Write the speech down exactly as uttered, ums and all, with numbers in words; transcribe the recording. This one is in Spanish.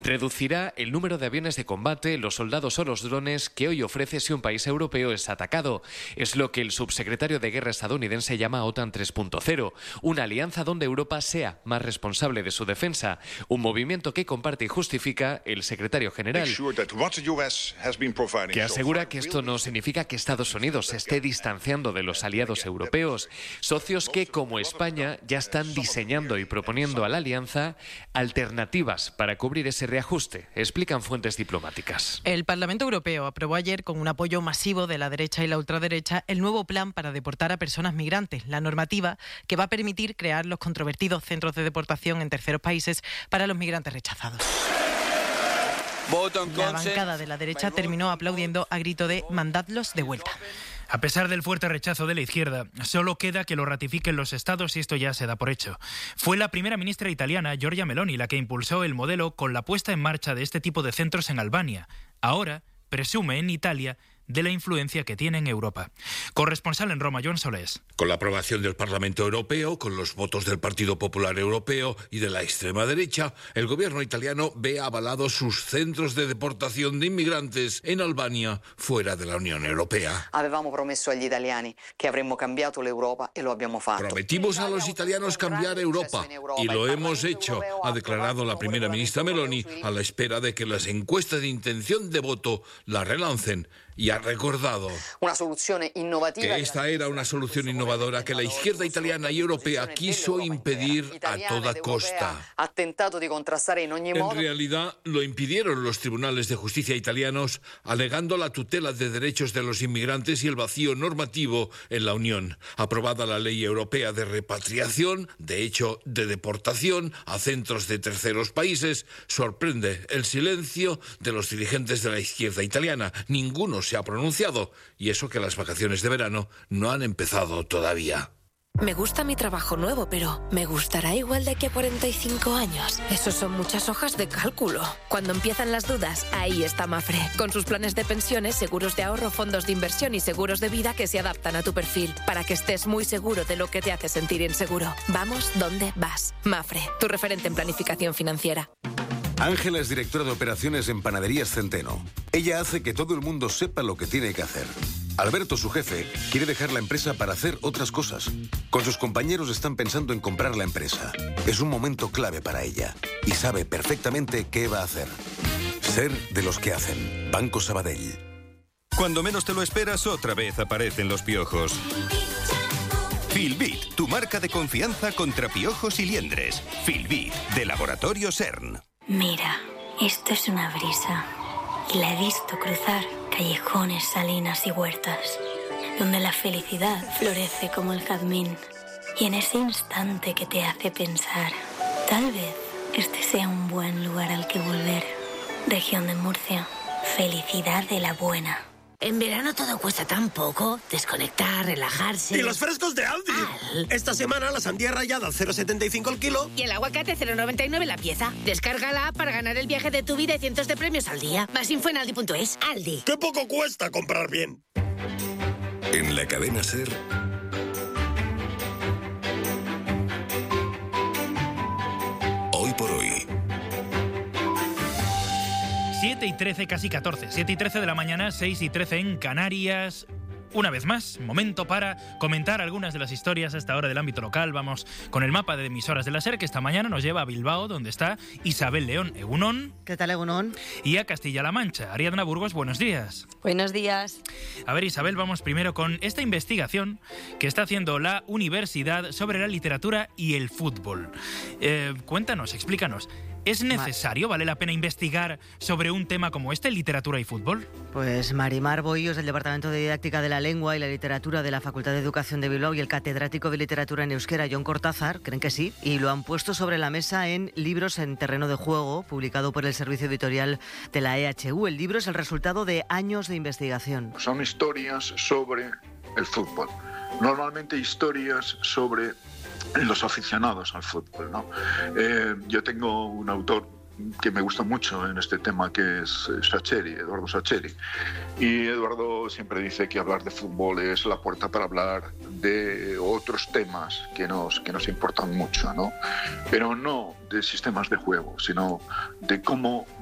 Reducirá el número de aviones de combate, los soldados o los drones que hoy ofrece si un país europeo es atacado. Es lo que el subsecretario de Guerra estadounidense llama OTAN tres punto cero, una alianza donde Europa sea más responsable de su defensa, un movimiento que comparte y justifica el secretario general, que asegura que esto no significa que Estados Unidos se esté distanciando de los aliados europeos, socios que, como España, ya están diseñando y proponiendo a la alianza alternativas para cubrir ese reajuste, explican fuentes diplomáticas. El Parlamento Europeo aprobó ayer, con un apoyo masivo de la derecha y la ultraderecha, el nuevo plan para deportar a personas migrantes, la normativa que va a permitir crear los controvertidos centros de deportación en terceros países para los migrantes rechazados. La bancada de la derecha terminó aplaudiendo a grito de «mandadlos de vuelta». A pesar del fuerte rechazo de la izquierda, solo queda que lo ratifiquen los estados y esto ya se da por hecho. Fue la primera ministra italiana, Giorgia Meloni, la que impulsó el modelo con la puesta en marcha de este tipo de centros en Albania. Ahora presume en Italia de la influencia que tiene en Europa. Corresponsal en Roma, Joan Solés. Con la aprobación del Parlamento Europeo, con los votos del Partido Popular Europeo y de la extrema derecha, el gobierno italiano ve avalados sus centros de deportación de inmigrantes en Albania, fuera de la Unión Europea. Avevamo promesso agli italiani che avremmo cambiato l'Europa e lo abbiamo fatto. Prometimos a los italianos cambiar Europa y lo hemos hecho, ha declarado la primera ministra Meloni, a la espera de que las encuestas de intención de voto la relancen. Y ha recordado una soluzione innovativa que esta era una solución innovadora que la izquierda italiana y europea quiso impedir a toda costa. En realidad lo impidieron los tribunales de justicia italianos, alegando la tutela de derechos de los inmigrantes y el vacío normativo en la Unión. Aprobada la ley europea de repatriación, de hecho de deportación a centros de terceros países, sorprende el silencio de los dirigentes de la izquierda italiana. Ninguno se ha pronunciado, y eso que las vacaciones de verano no han empezado todavía. Me gusta mi trabajo nuevo, pero ¿me gustará igual de aquí a cuarenta y cinco años? Eso son muchas hojas de cálculo. Cuando empiezan las dudas, ahí está Mafre, con sus planes de pensiones, seguros de ahorro, fondos de inversión y seguros de vida que se adaptan a tu perfil, para que estés muy seguro de lo que te hace sentir inseguro. Vamos donde vas. Mafre, tu referente en planificación financiera. Ángela es directora de operaciones en Panaderías Centeno. Ella hace que todo el mundo sepa lo que tiene que hacer. Alberto, su jefe, quiere dejar la empresa para hacer otras cosas. Con sus compañeros están pensando en comprar la empresa. Es un momento clave para ella y sabe perfectamente qué va a hacer. Ser de los que hacen. Banco Sabadell. Cuando menos te lo esperas, otra vez aparecen los piojos. Filbit, tu marca de confianza contra piojos y liendres. Filbit, de Laboratorio CERN. Mira, esto es una brisa y la he visto cruzar callejones, salinas y huertas, donde la felicidad florece como el jazmín. Y en ese instante que te hace pensar, tal vez este sea un buen lugar al que volver. Región de Murcia, felicidad de la buena. En verano todo cuesta tan poco. Desconectar, relajarse. ¡Y los frescos de Aldi! Al. Esta semana la sandía rallada al cero coma setenta y cinco el kilo. Y el aguacate cero coma noventa y nueve la pieza. Descarga la app para ganar el viaje de tu vida y cientos de premios al día. Más info en aldi punto es. Aldi. ¡Qué poco cuesta comprar bien! En la cadena SER... Hoy por hoy... siete y trece, casi catorce. siete y trece de la mañana, seis y trece en Canarias. Una vez más, momento para comentar algunas de las historias a esta hora del ámbito local. Vamos con el mapa de emisoras de la SER, que esta mañana nos lleva a Bilbao, donde está Isabel León. Egunon. ¿Qué tal, Egunon? Y a Castilla-La Mancha. Ariadna Burgos, buenos días. Buenos días. A ver, Isabel, vamos primero con esta investigación que está haciendo la universidad sobre la literatura y el fútbol. Eh, cuéntanos, explícanos. ¿Es necesario, vale la pena investigar sobre un tema como este, literatura y fútbol? Pues Marimar Bohíos, del Departamento de Didáctica de la Lengua y la Literatura de la Facultad de Educación de Bilbao, y el catedrático de Literatura en Euskera, Jon Cortázar, creen que sí, y lo han puesto sobre la mesa en Libros en terreno de juego, publicado por el Servicio Editorial de la E H U. El libro es el resultado de años de investigación. Son historias sobre el fútbol. Normalmente historias sobre los aficionados al fútbol, ¿no? Eh, yo tengo un autor que me gusta mucho en este tema, que es Sacheri, Eduardo Sacheri. Y Eduardo siempre dice que hablar de fútbol es la puerta para hablar de otros temas que nos, que nos importan mucho, ¿no? Pero no de sistemas de juego, sino de cómo